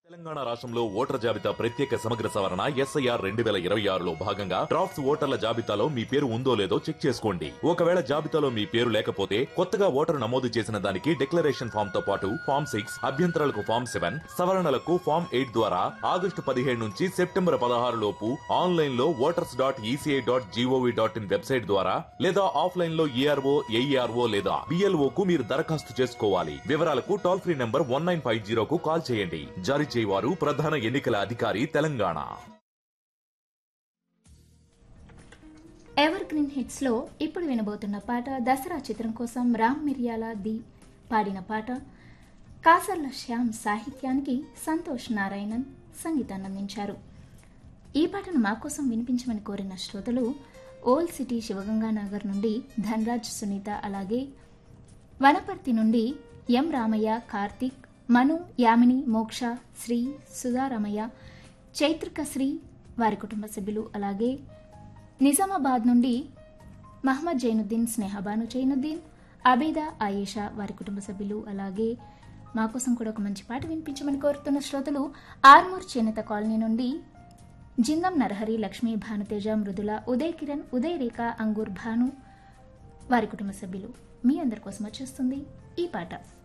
తెలంగాణ రాష్ట్రంలో ఓటర్ జాబితా ప్రత్యేక సమగ్ర సవరణ ఎస్ఐఆర్ 2026లో భాగంగా డ్రాఫ్ట్స్ ఓటర్ల జాబితాలో మీ పేరు ఉందో లేదో చెక్ చేసుకోండి. ఒకవేళ జాబితాలో మీ పేరు లేకపోతే కొత్తగా ఓటరు నమోదు చేసిన దానికి డిక్లరేషన్ ఫామ్ తో పాటు ఫామ్ 6, అభ్యంతరాలకు ఫామ్ 7, సవరణలకు ఫామ్ 8 ద్వారా ఆగస్టు 17 నుంచి సెప్టెంబర్ 16 లోపు ఆన్లైన్ లో voters.eci.gov.in వెబ్సైట్ ద్వారా లేదా ఆఫ్లైన్ లో ఏఆర్ఓ, ఏఈఆర్ఓ లేదా బిఎల్ఓ కు మీరు దరఖాస్తు చేసుకోవాలి. వివరాలకు టోల్ ఫ్రీ నంబర్ 1950 కు కాల్ చేయండి. జారీ చేయవారు ప్రధాన ఎన్నికల అధికారి తెలంగాణ. ఎవర్ గ్రీన్ హిట్స్ లో ఇప్పుడు వినబోతున్న పాట దసరా చిత్రం కోసం రామ్ మిర్యాల ది పాడిన పాట. కాసర్ల శ్యామ్ సాహిత్యానికి సంతోష్ నారాయణన్ సంగీతాన్ని అందించారు. ఈ పాటను మా కోసం వినిపించమని కోరిన శ్రోతలు ఓల్డ్ సిటీ శివగంగానగర్ నుండి ధనరాజ్, సునీత, అలాగే వనపర్తి నుండి ఎం రామయ్య, కార్తిక్, మను, యామిని, మోక్ష, శ్రీ, సుధారామయ్య, చైత్రిక శ్రీ వారి కుటుంబ సభ్యులు, అలాగే నిజామాబాద్ నుండి మహమ్మద్ జైనుద్దీన్, స్నేహబాను జైనుద్దీన్, అబేదా, ఆయేషా వారి కుటుంబ సభ్యులు, అలాగే మా కోసం కూడా ఒక మంచి పాట వినిపించమని కోరుతున్న శ్రోతలు ఆర్మూర్ చేనేత కాలనీ నుండి జిందం నరహరి, లక్ష్మీ, భానుతేజ, మృదుల, ఉదయ్ కిరణ్, ఉదయ్ రేఖ, అంగూర్ భాను వారి కుటుంబ సభ్యులు. మీ అందరి కోసం వచ్చేస్తుంది ఈ పాట.